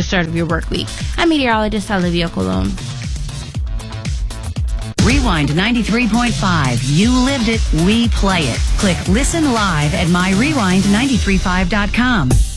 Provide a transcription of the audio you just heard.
the start of your work week. I'm meteorologist Olivia Colon. Rewind 93.5. You lived it, we play it. Click listen live at myrewind935.com.